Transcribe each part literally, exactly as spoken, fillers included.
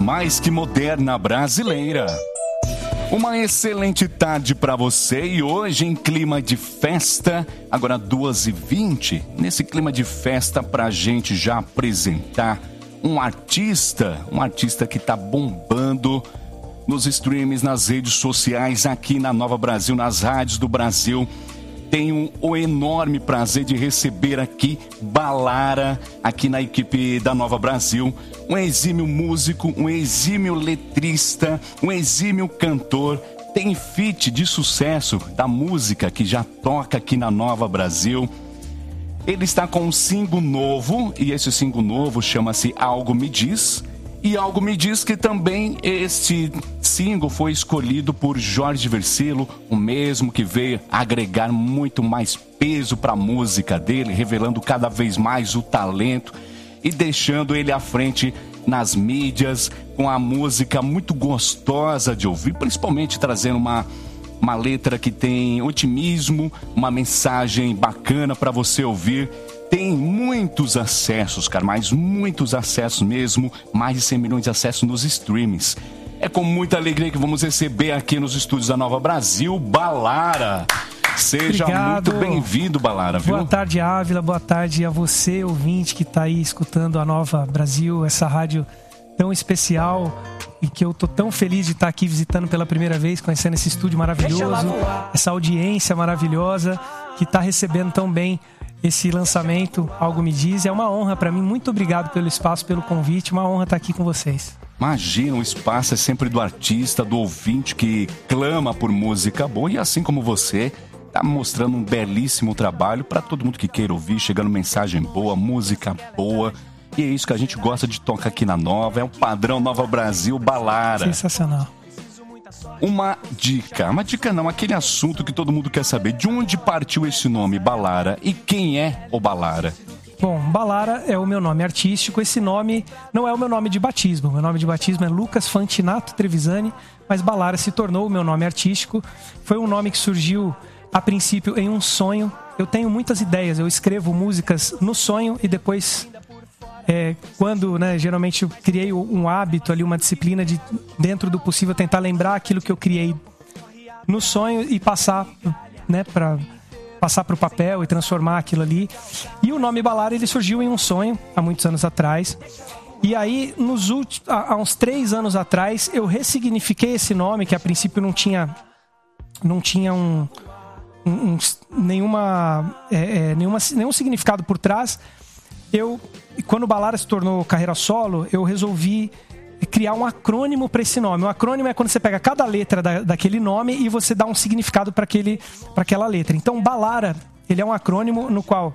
mais que moderna brasileira. Uma excelente tarde para você e hoje em clima de festa, agora duas e vinte, nesse clima de festa pra gente já apresentar um artista, um artista que tá bombando nos streams, nas redes sociais, aqui na Nova Brasil, nas rádios do Brasil. Tenho o enorme prazer de receber aqui Balara, aqui na equipe da Nova Brasil. Um exímio músico, um exímio letrista, um exímio cantor. Tem feat de sucesso da música que já toca aqui na Nova Brasil. Ele está com um single novo, e esse single novo chama-se Algo Me Diz. E algo me diz que também este single foi escolhido por Jorge Versilo, o mesmo que veio agregar muito mais peso para a música dele, revelando cada vez mais o talento e deixando ele à frente nas mídias, com a música muito gostosa de ouvir, principalmente trazendo uma, uma letra que tem otimismo, uma mensagem bacana para você ouvir. Tem muitos acessos, cara, mas muitos acessos mesmo, mais de cem milhões de acessos nos streamings. É com muita alegria que vamos receber aqui nos estúdios da Nova Brasil, Balara. Seja Obrigado. Muito bem-vindo, Balara, viu? Boa tarde, Ávila, boa tarde a você, ouvinte, que está aí escutando a Nova Brasil, essa rádio tão especial e que eu tô tão feliz de estar aqui visitando pela primeira vez, conhecendo esse estúdio maravilhoso, essa audiência maravilhosa que está recebendo tão bem esse lançamento, Algo Me Diz. É uma honra para mim. Muito obrigado pelo espaço, pelo convite. Uma honra estar aqui com vocês. Imagina, o espaço é sempre do artista, do ouvinte que clama por música boa. E assim como você, está mostrando um belíssimo trabalho para todo mundo que queira ouvir, chegando mensagem boa, música boa. E é isso que a gente gosta de tocar aqui na Nova. É um padrão Nova Brasil, Balara. Sensacional. Uma dica, uma dica não, aquele assunto que todo mundo quer saber. De onde partiu esse nome, Balara? E quem é o Balara? Bom, Balara é o meu nome artístico. Esse nome não é o meu nome de batismo. Meu nome de batismo é Lucas Fantinato Trevisani, mas Balara se tornou o meu nome artístico. Foi um nome que surgiu, a princípio, em um sonho. Eu tenho muitas ideias, eu escrevo músicas no sonho e depois... É, quando, né, geralmente eu criei um hábito ali, uma disciplina de, dentro do possível, tentar lembrar aquilo que eu criei no sonho e passar, né, para passar para o papel e transformar aquilo ali. E o nome Balara, ele surgiu em um sonho há muitos anos atrás. E aí, nos últimos, há uns três anos atrás, eu ressignifiquei esse nome, que a princípio não tinha, não tinha um, um, um nenhuma, é, é, nenhuma, nenhum significado por trás. Eu, quando o Balara se tornou carreira solo, eu resolvi criar um acrônimo para esse nome. Um acrônimo é quando você pega cada letra da, daquele nome e você dá um significado para aquela letra. Então, Balara, ele é um acrônimo no qual,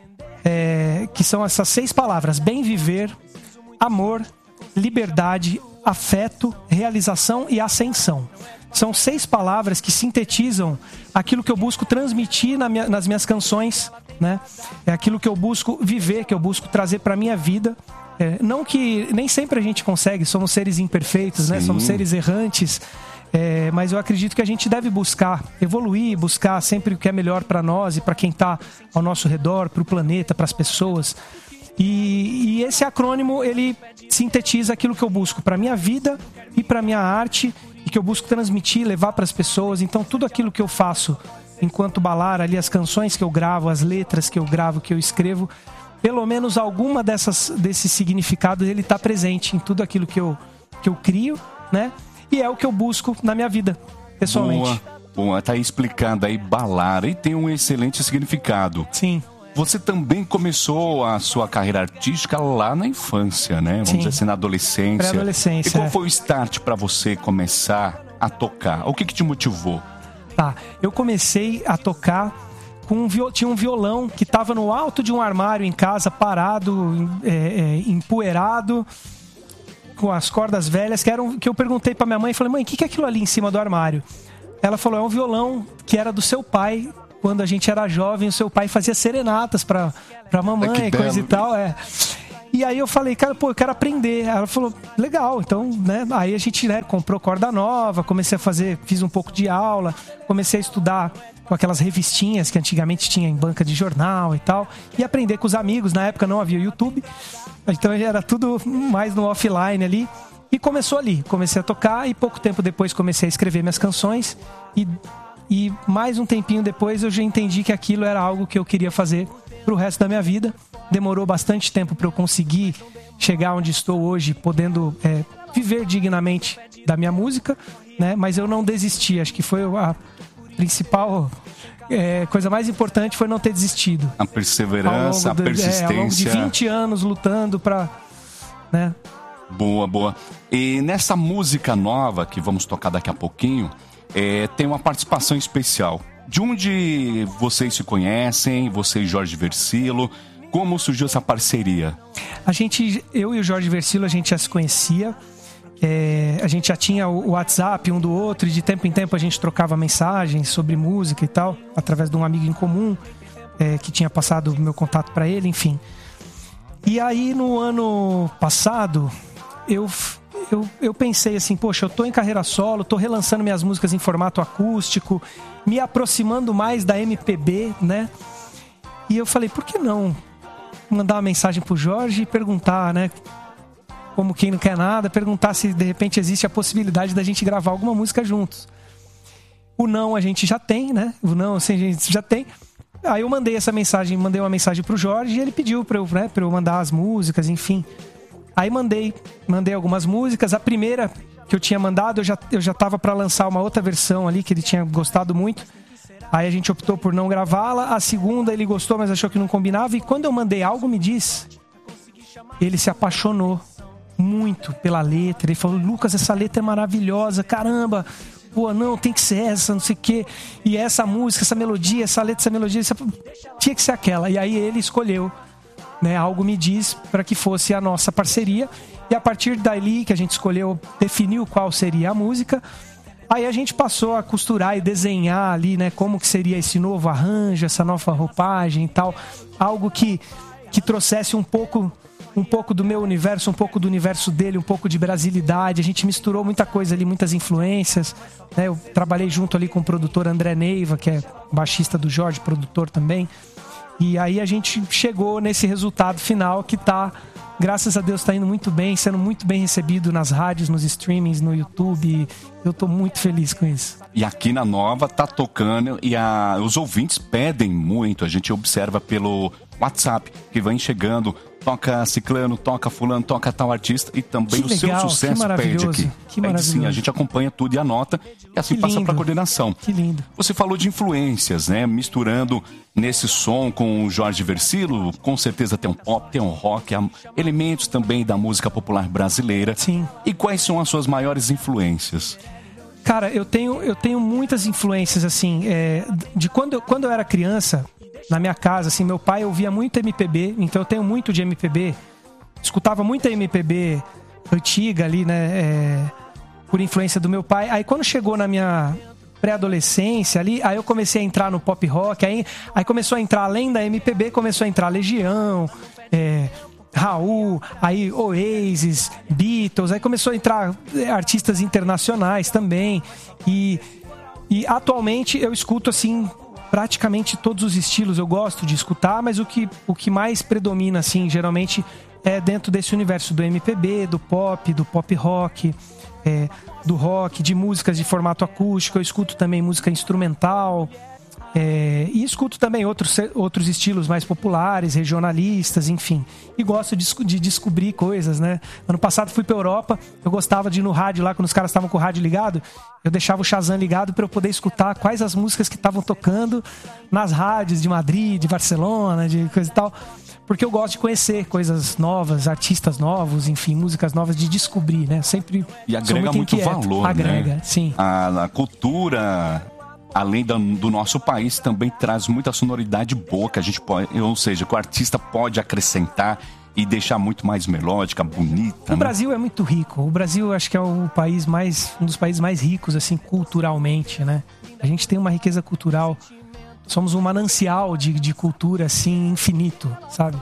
é, que são essas seis palavras: bem viver, amor, liberdade, afeto, realização e ascensão. São seis palavras que sintetizam aquilo que eu busco transmitir na minha, nas minhas canções, né? É aquilo que eu busco viver, que eu busco trazer para minha vida. É, não que nem sempre a gente consegue, somos seres imperfeitos, né? Somos seres errantes, é, mas eu acredito que a gente deve buscar evoluir, buscar sempre o que é melhor para nós e para quem está ao nosso redor, para o planeta, para as pessoas. E, e esse acrônimo, ele sintetiza aquilo que eu busco para minha vida e para minha arte, e que eu busco transmitir, levar para as pessoas. Então, tudo aquilo que eu faço enquanto Balara, ali as canções que eu gravo, as letras que eu gravo, que eu escrevo, pelo menos alguma dessas, desses significados, ele está presente em tudo aquilo que eu, que eu crio, né? E é o que eu busco na minha vida, pessoalmente. Boa, boa, tá aí explicando aí, Balara, e tem um excelente significado. Sim. Você também começou a sua carreira artística lá na infância, né? Vamos Sim. dizer assim, na adolescência. Pré-adolescência. E qual é. foi o start para você começar a tocar? O que que te motivou? Tá, eu comecei a tocar com um viol... tinha um violão que estava no alto de um armário em casa, parado, é, é, empoeirado, com as cordas velhas, que, eram... que eu perguntei para minha mãe, falei, mãe, o que que é aquilo ali em cima do armário? Ela falou, é um violão que era do seu pai. Quando a gente era jovem, o seu pai fazia serenatas pra, pra mamãe e coisa e tal, é. E aí eu falei, cara, pô, eu quero aprender. Ela falou, legal, então, né? Aí a gente, né, comprou corda nova, comecei a fazer, fiz um pouco de aula, comecei a estudar com aquelas revistinhas que antigamente tinha em banca de jornal e tal, e aprender com os amigos. Na época não havia YouTube, então era tudo mais no offline ali. E começou ali, comecei a tocar e pouco tempo depois comecei a escrever minhas canções e, e mais um tempinho depois eu já entendi que aquilo era algo que eu queria fazer pro resto da minha vida. Demorou bastante tempo para eu conseguir chegar onde estou hoje, podendo é, viver dignamente da minha música, né? Mas eu não desisti, acho que foi a principal é, coisa mais importante foi não ter desistido. A perseverança, a do, persistência. É, ao longo de vinte anos lutando para, né? Boa, boa. E nessa música nova que vamos tocar daqui a pouquinho, é, tem uma participação especial. De onde vocês se conhecem, você e Jorge Versilo? Como surgiu essa parceria? A gente, eu e o Jorge Versilo, a gente já se conhecia. É, a gente já tinha o WhatsApp um do outro e de tempo em tempo a gente trocava mensagens sobre música e tal, através de um amigo em comum é, que tinha passado o meu contato para ele, enfim. E aí no ano passado eu, eu, eu pensei assim, poxa, eu tô em carreira solo, tô relançando minhas músicas em formato acústico, me aproximando mais da M P B, né? E eu falei, por que não mandar uma mensagem pro Jorge e perguntar, né? Como quem não quer nada, perguntar se de repente existe a possibilidade da gente gravar alguma música juntos. O não a gente já tem, né? O não assim, a gente já tem. Aí eu mandei essa mensagem, mandei uma mensagem pro Jorge e ele pediu pra eu, né, pra eu mandar as músicas, enfim. Aí mandei, mandei algumas músicas. A primeira que eu tinha mandado, eu já, eu já tava pra lançar uma outra versão ali, que ele tinha gostado muito. Aí a gente optou por não gravá-la. A segunda ele gostou, mas achou que não combinava. E quando eu mandei Algo Me Diz, ele se apaixonou muito pela letra. Ele falou, Lucas, essa letra é maravilhosa, caramba, pô, não, tem que ser essa, não sei o quê. E essa música, essa melodia, essa letra, essa melodia, essa... tinha que ser aquela. E aí ele escolheu, né, Algo Me Diz, para que fosse a nossa parceria. E a partir dali que a gente escolheu, definiu qual seria a música. Aí a gente passou a costurar e desenhar ali, né, como que seria esse novo arranjo, essa nova roupagem e tal. Algo que, que trouxesse um pouco... um pouco do meu universo, um pouco do universo dele, um pouco de brasilidade. A gente misturou muita coisa ali, muitas influências, né? Eu trabalhei junto ali com o produtor André Neiva, que é baixista do Jorge, produtor também. E aí a gente chegou nesse resultado final que tá, graças a Deus, tá indo muito bem, sendo muito bem recebido nas rádios, nos streamings, no YouTube. Eu tô muito feliz com isso. E aqui na Nova tá tocando e a, os ouvintes pedem muito. A gente observa pelo WhatsApp que vem chegando, toca ciclano, toca fulano, toca tal artista e também que o legal, seu sucesso pede aqui. Que maravilhoso. Sim, a gente acompanha tudo e anota e assim que passa lindo. para coordenação. Que lindo. Você falou de influências, né? Misturando nesse som com o Jorge Versilo, com certeza tem um pop, tem um rock, elementos também da música popular brasileira. Sim. E quais são as suas maiores influências? Cara, eu tenho, eu tenho muitas influências, assim, é, de quando eu, quando eu era criança, na minha casa, assim, meu pai ouvia muito M P B, então eu tenho muito de M P B, escutava muita M P B antiga ali, né, é, por influência do meu pai. Aí quando chegou na minha pré-adolescência ali, aí eu comecei a entrar no pop rock, aí, aí começou a entrar, além da M P B, começou a entrar Legião, é, Raul, aí Oasis, Beatles, aí começou a entrar artistas internacionais também, e, e atualmente eu escuto assim praticamente todos os estilos. Eu gosto de escutar, mas o que, o que mais predomina assim geralmente é dentro desse universo do M P B, do pop, do pop rock, é, do rock, de músicas de formato acústico. Eu escuto também música instrumental. É, e escuto também outros, outros estilos mais populares, regionalistas, enfim. E gosto de, de descobrir coisas, né? Ano passado fui pra Europa, eu gostava de ir no rádio lá, quando os caras estavam com o rádio ligado, eu deixava o Shazam ligado para eu poder escutar quais as músicas que estavam tocando nas rádios de Madrid, de Barcelona, de coisa e tal. Porque eu gosto de conhecer coisas novas, artistas novos, enfim, músicas novas, de descobrir, né? Sempre e agrega muito, muito valor, agrega, né? Sim. A, a cultura... além do, do nosso país, também traz muita sonoridade boa que a gente pode, ou seja, que o artista pode acrescentar e deixar muito mais melódica, bonita. O né? Brasil é muito rico. O Brasil, acho que é o país mais, um dos países mais ricos, assim, culturalmente, né? A gente tem uma riqueza cultural. Somos um manancial de, de cultura, assim, infinito, sabe?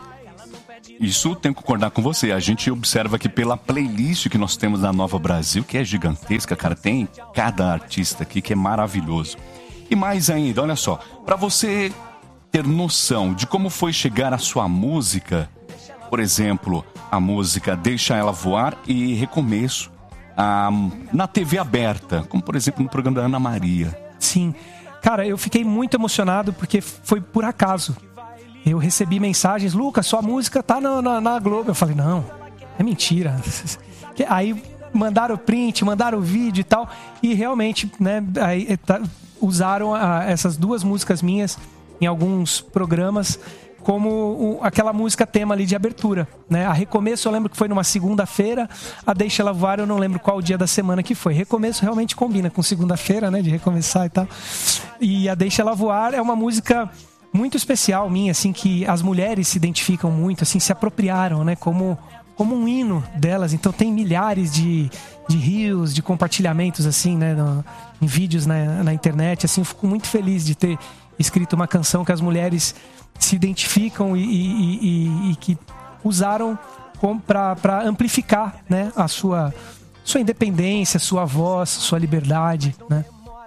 Isso tenho que concordar com você. A gente observa que pela playlist que nós temos na Nova Brasil, que é gigantesca, cara, tem cada artista aqui que é maravilhoso. E mais ainda, olha só, para você ter noção de como foi chegar a sua música, por exemplo, a música Deixa Ela Voar e Recomeço, ah, na T V aberta, como por exemplo no programa da Ana Maria. Sim. Cara, eu fiquei muito emocionado porque foi por acaso. Eu recebi mensagens, Lucas, sua música tá na, na, na Globo. Eu falei, não, é mentira. Aí mandaram o print, mandaram o vídeo e tal. E realmente, né, aí, tá, usaram a, essas duas músicas minhas em alguns programas como o, aquela música tema ali de abertura, né? A Recomeço eu lembro que foi numa segunda-feira, a Deixa Ela Voar eu não lembro qual dia da semana que foi. Recomeço realmente combina com segunda-feira, né? De recomeçar e tal. E a Deixa Ela Voar é uma música muito especial minha, assim, que as mulheres se identificam muito, assim, se apropriaram, né? Como, como um hino delas. Então tem milhares de, de rios, de compartilhamentos, assim, né? No, em vídeos na, na internet, assim. Eu fico muito feliz de ter escrito uma canção que as mulheres se identificam e, e, e, e que usaram para amplificar, né, a sua, sua independência, sua voz, sua liberdade, né?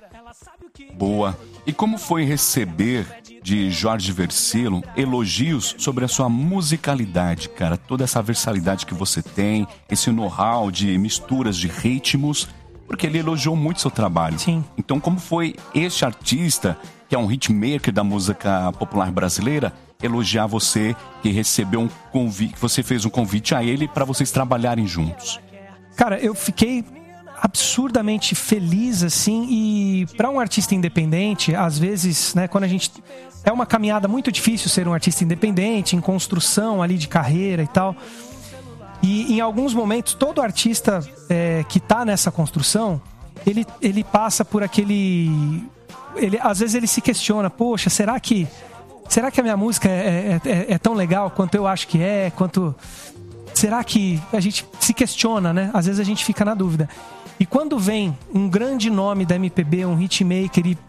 Boa. E como foi receber de Jorge Vercillo elogios sobre a sua musicalidade, cara? Toda essa versatilidade que você tem, esse know-how de misturas de ritmos, porque ele elogiou muito seu trabalho. Sim. Então, como foi este artista, que é um hitmaker da música popular brasileira, elogiar você, que recebeu um convite, que você fez um convite a ele para vocês trabalharem juntos? Cara, eu fiquei absurdamente feliz, assim, e para um artista independente, às vezes, né, quando a gente... É uma caminhada muito difícil ser um artista independente, em construção ali de carreira e tal. E em alguns momentos, todo artista é, que tá nessa construção, ele, ele passa por aquele... Ele, às vezes ele se questiona, poxa, será que, será que a minha música é, é, é, é tão legal quanto eu acho que é? Quanto, será que a gente se questiona, né? Às vezes a gente fica na dúvida. E quando vem um grande nome da M P B, um hitmaker, e,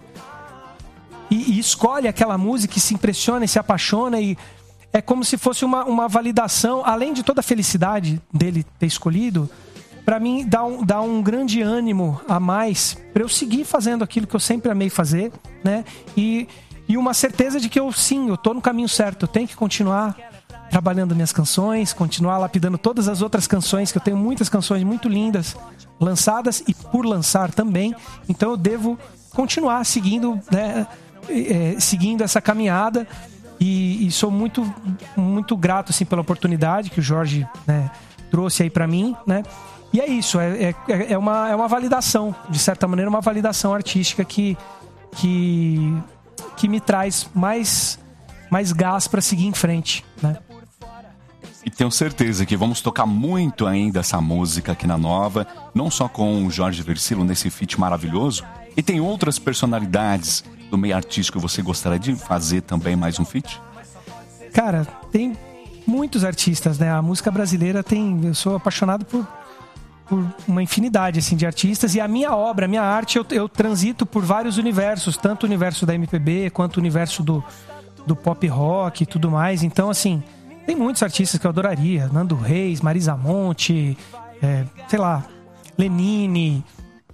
e, e escolhe aquela música e se impressiona e se apaixona, e é como se fosse uma, uma validação, além de toda a felicidade dele ter escolhido, pra mim dá um, dá um grande ânimo a mais pra eu seguir fazendo aquilo que eu sempre amei fazer, né? E, e uma certeza de que eu, sim, eu tô no caminho certo. Eu tenho que continuar trabalhando minhas canções, continuar lapidando todas as outras canções, que eu tenho muitas canções muito lindas lançadas e por lançar também. Então eu devo continuar seguindo, né, é, seguindo essa caminhada. E, e sou muito, muito grato, assim, pela oportunidade que o Jorge, né, trouxe aí pra mim, né? E é isso, é, é, é, uma, é uma validação, de certa maneira, uma validação artística que, que, que me traz mais, mais gás para seguir em frente, né? E tenho certeza que vamos tocar muito ainda essa música aqui na Nova, não só com o Jorge Vercillo nesse feat maravilhoso, e tem outras personalidades do meio artístico que você gostaria de fazer também mais um feat? Cara, tem muitos artistas, né? A música brasileira tem... Eu sou apaixonado por... por uma infinidade, assim, de artistas, e a minha obra, a minha arte, eu, eu transito por vários universos, tanto o universo da M P B quanto o universo do, do pop rock e tudo mais. Então, assim, tem muitos artistas que eu adoraria: Nando Reis, Marisa Monte, é, sei lá, Lenine,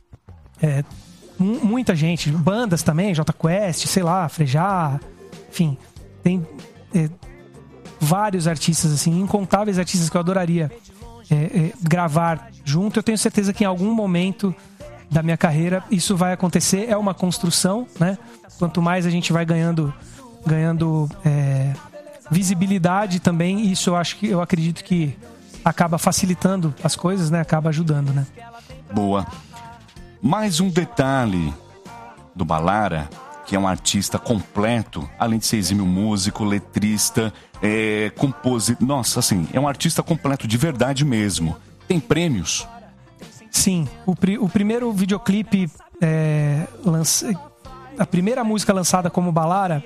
é, m- muita gente, bandas também, Jota Quest, sei lá, Frejá, enfim, tem é, vários artistas, assim, incontáveis artistas que eu adoraria É, é, gravar junto. Eu tenho certeza que em algum momento da minha carreira isso vai acontecer. É uma construção, né? Quanto mais a gente vai ganhando, ganhando é, visibilidade também, isso eu acho que eu acredito que acaba facilitando as coisas, né? Acaba ajudando, né? Boa. Mais um detalhe do Balara, que é um artista completo, além de ser exímio músico, letrista, é, compositor. Nossa, assim, é um artista completo de verdade mesmo. Tem prêmios? Sim, o, pri- o primeiro videoclipe, é, lança- a primeira música lançada como Balara,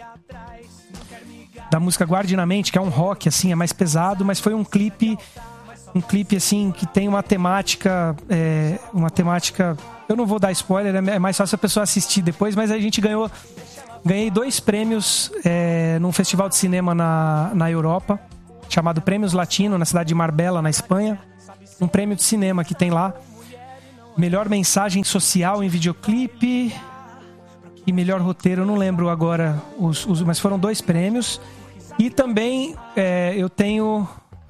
da música Guarde na Mente, que é um rock, assim, é mais pesado, mas foi um clipe, um clipe, assim, que tem uma temática, é, uma temática... Eu não vou dar spoiler, é mais fácil a pessoa assistir depois, mas a gente ganhou... Ganhei dois prêmios é, num festival de cinema na, na Europa, chamado Prêmios Latino, na cidade de Marbella, na Espanha. Um prêmio de cinema que tem lá. Melhor mensagem social em videoclipe e melhor roteiro, eu não lembro agora, os, os, mas foram dois prêmios. E também é, eu tenho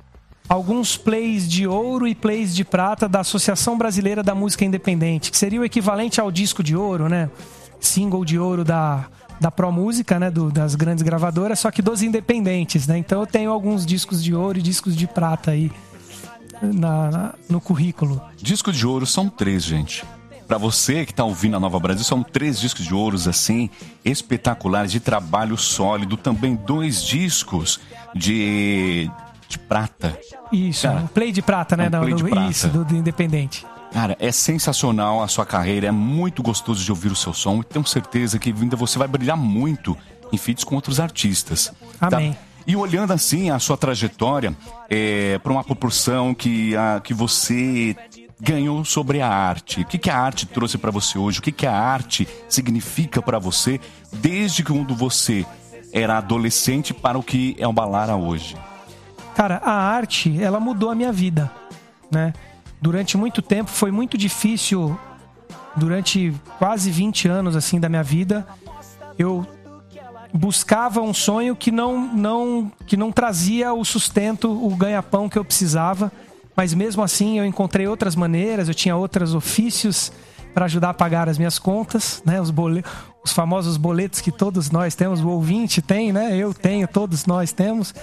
alguns plays de ouro e plays de prata da Associação Brasileira da Música Independente, que seria o equivalente ao disco de ouro, né? Single de ouro da, da Pro Música, né? Do, das grandes gravadoras, só que dos independentes, né? Então eu tenho alguns discos de ouro e discos de prata aí na, na, no currículo. Disco de ouro são três, gente. Pra você que tá ouvindo a Nova Brasil, são três discos de ouros, assim, espetaculares, de trabalho sólido. Também dois discos de... de prata. Isso, cara, um play de prata, né? É um play de prata. Isso, do, do Independente. Cara, é sensacional a sua carreira, é muito gostoso de ouvir o seu som e tenho certeza que ainda você vai brilhar muito em feats com outros artistas. Amém. Tá? E olhando assim a sua trajetória, é, para uma proporção que, a, que você ganhou sobre a arte. O que, que a arte trouxe para você hoje? O que, que a arte significa para você desde quando você era adolescente para o que é o Balara hoje? Cara, a arte, ela mudou a minha vida, né? Durante muito tempo foi muito difícil, durante quase vinte anos assim da minha vida, eu buscava um sonho que não, não, que não trazia o sustento, o ganha-pão que eu precisava, mas mesmo assim eu encontrei outras maneiras, eu tinha outros ofícios para ajudar a pagar as minhas contas, né? Os, boletos, os famosos boletos que todos nós temos, o ouvinte tem, né? Eu tenho, todos nós temos.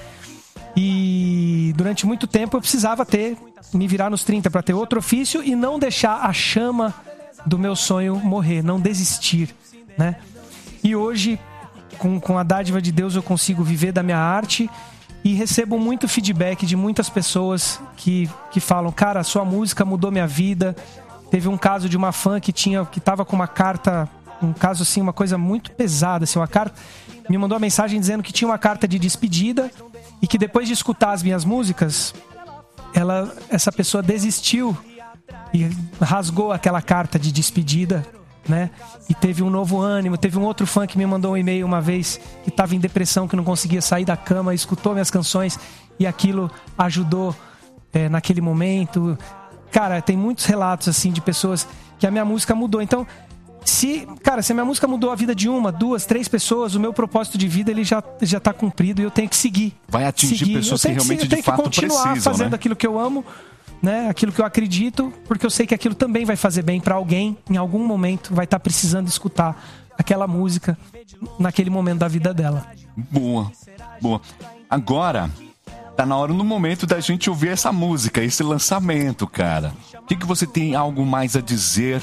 E durante muito tempo eu precisava ter, me virar nos trinta para ter outro ofício e não deixar a chama do meu sonho morrer, não desistir, né? E hoje, com, com a dádiva de Deus, eu consigo viver da minha arte e recebo muito feedback de muitas pessoas que, que falam, cara, a sua música mudou minha vida. Teve um caso de uma fã que tinha, que tava com uma carta, um caso assim, uma coisa muito pesada, assim, uma carta, me mandou uma mensagem dizendo que tinha uma carta de despedida e que depois de escutar as minhas músicas, ela, essa pessoa desistiu e rasgou aquela carta de despedida, né? E teve um novo ânimo. Teve um outro fã que me mandou um e-mail uma vez que estava em depressão, que não conseguia sair da cama, escutou minhas canções e aquilo ajudou é, naquele momento. Cara, tem muitos relatos assim de pessoas que a minha música mudou. Então, se, cara, se a minha música mudou a vida de uma, duas, três pessoas, o meu propósito de vida ele já, já tá cumprido e eu tenho que seguir. Vai atingir seguir. pessoas que realmente que, de fato precisam, Eu tenho que continuar fazendo né? aquilo que eu amo, né? Aquilo que eu acredito, porque eu sei que aquilo também vai fazer bem pra alguém. Em algum momento vai estar precisando escutar aquela música naquele momento da vida dela. Boa, boa. Agora, tá na hora, no momento da gente ouvir essa música, esse lançamento, cara. O que, que você tem algo mais a dizer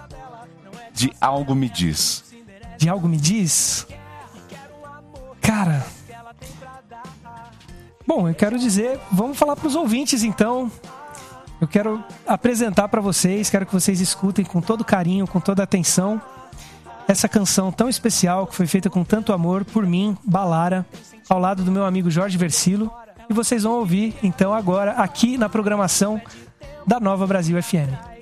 de Algo Me Diz? De Algo Me Diz? Cara... Bom, eu quero dizer, vamos falar para os ouvintes então. Eu quero apresentar para vocês, quero que vocês escutem com todo carinho, com toda atenção, essa canção tão especial que foi feita com tanto amor por mim, Balara, ao lado do meu amigo Jorge Versilo. E vocês vão ouvir então agora aqui na programação da Nova Brasil F M.